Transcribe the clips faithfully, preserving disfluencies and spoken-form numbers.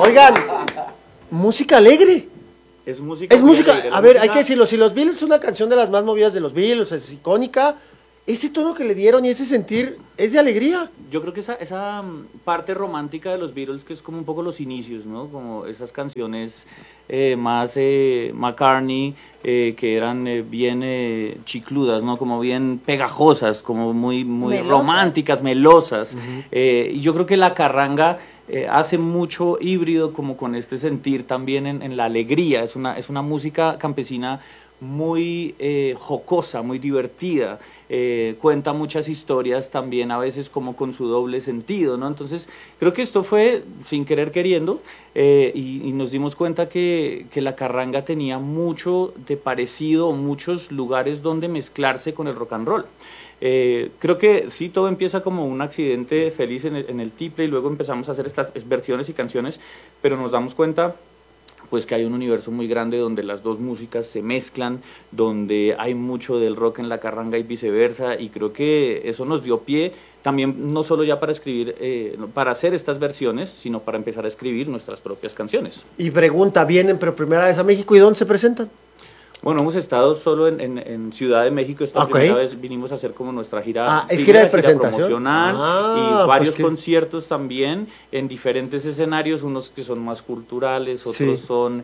Oigan, música alegre. Es música. Es música, alegre. a ver, música... hay que decirlo, si los Beatles es una canción de las más movidas de los Beatles, es icónica, ese tono que le dieron y ese sentir es de alegría. Yo creo que esa, esa parte romántica de los Beatles, que es como un poco los inicios, ¿no? Como esas canciones eh, más eh, McCartney, eh, que eran eh, bien eh, chicludas, ¿no? Como bien pegajosas, como muy, muy Melosas. románticas, melosas. Uh-huh. eh, y yo creo que la carranga eh, hace mucho híbrido como con este sentir también en, en la alegría. Es una, es una música campesina muy eh, jocosa, muy divertida. Eh, cuenta muchas historias también a veces como con su doble sentido, ¿no? Entonces creo que esto fue sin querer queriendo eh, y, y nos dimos cuenta que, que la carranga tenía mucho de parecido, muchos lugares donde mezclarse con el rock and roll. Eh, creo que sí, todo empieza como un accidente feliz en el, en el tiple y luego empezamos a hacer estas versiones y canciones, pero nos damos cuenta pues que hay un universo muy grande donde las dos músicas se mezclan, donde hay mucho del rock en la carranga y viceversa, y creo que eso nos dio pie también no solo ya para escribir, eh, para hacer estas versiones, sino para empezar a escribir nuestras propias canciones. Y pregunta, ¿vienen pero primera vez a México y dónde se presentan? Bueno, hemos estado solo en, en, en Ciudad de México. Esta okay. primera vez vinimos a hacer como nuestra gira, ah, es gira, gira de presentación gira promocional ah, y varios pues que... conciertos también en diferentes escenarios, unos que son más culturales, otros sí. son,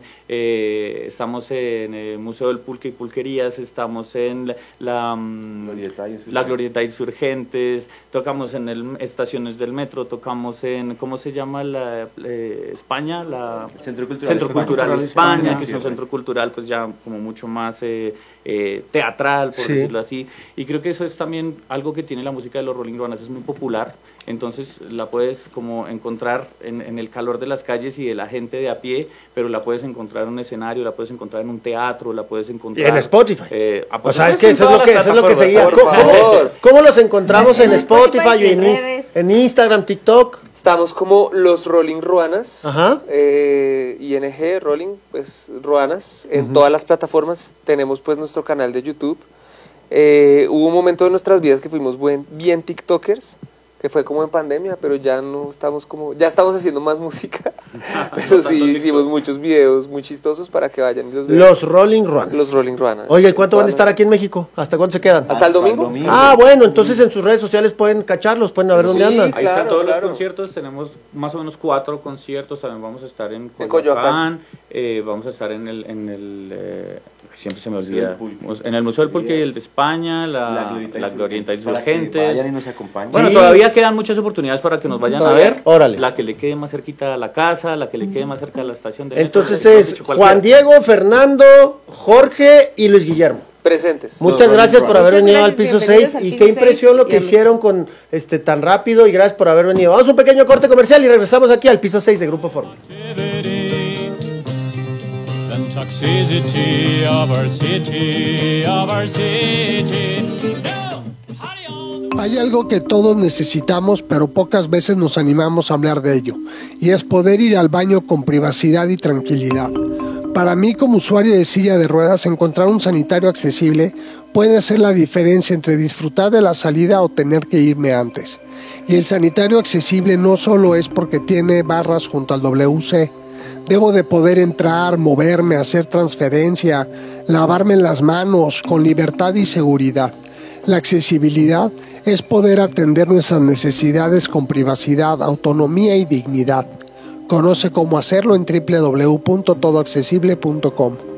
eh, estamos en el Museo del Pulque y Pulquerías, estamos en la, la, Glorieta, la Glorieta Insurgentes, tocamos en el, estaciones del metro, tocamos en, ¿cómo se llama? La, eh, España, la Centro Cultural, Centro España, Cultural España, España, España, que es un sí, centro cultural pues ya como mucho más eh, eh, teatral, por sí. decirlo así, y creo que eso es también algo que tiene la música de los Rolling Ruanas, es muy popular, entonces la puedes como encontrar en, en el calor de las calles y de la gente de a pie, pero la puedes encontrar en un escenario, la puedes encontrar en un teatro, la puedes encontrar... Y en Spotify. Eh, o sea, es que eso es lo que, eso es lo que seguía. ¿Cómo, ¿Cómo, ¿Cómo los encontramos en, en Spotify, Spotify y en, en, en Instagram, TikTok? Estamos como los Rolling Ruanas, Ajá. Eh, I N G, Rolling, pues Ruanas, en uh-huh. todas las plataformas. Tenemos pues nuestro canal de YouTube. Eh, hubo un momento de nuestras vidas que fuimos buen, bien TikTokers, que fue como en pandemia, pero ya no estamos como, ya estamos haciendo más música, pero sí hicimos muchos videos muy chistosos para que vayan y los vean. Los Rolling Ruanas. Los Rolling Ruanas. Oye, ¿y cuánto van a estar aquí en México? ¿Hasta cuándo se quedan? ¿Hasta, Hasta el, domingo? el domingo. Ah, bueno, entonces en sus redes sociales pueden cacharlos, pueden ver dónde sí, andan. Ahí claro, están todos claro. los conciertos, tenemos más o menos cuatro conciertos, también vamos a estar en Coyoacán, en Coyoacán. Eh, vamos a estar en el... En el eh, siempre se me olvida, en el Museo del Pulque y el de España, la, la Glorieta Insurgentes. Y nos acompañen. Bueno, sí. todavía quedan muchas oportunidades para que nos vayan ¿Todavía? a ver. Órale. La que le quede más cerquita a la casa, la que le quede más cerca de la estación de Entonces metro, es Juan Diego, Fernando, Jorge y Luis Guillermo. Presentes. Muchas gracias por haber venido al piso seis al y piso qué impresión seis lo que hicieron con este tan rápido y gracias por haber venido. Vamos a un pequeño corte comercial y regresamos aquí al piso seis de Grupo Fórmula. Toxicity of our city, of our city. Hay algo que todos necesitamos, pero pocas veces nos animamos a hablar de ello, y es poder ir al baño con privacidad y tranquilidad. Para mí, como usuario de silla de ruedas, encontrar un sanitario accesible puede ser la diferencia entre disfrutar de la salida o tener que irme antes. Y el sanitario accesible no solo es porque tiene barras junto al W C. Debo de poder entrar, moverme, hacer transferencia, lavarme las manos con libertad y seguridad. La accesibilidad es poder atender nuestras necesidades con privacidad, autonomía y dignidad. Conoce cómo hacerlo en doble u doble u doble u punto todo accesible punto com.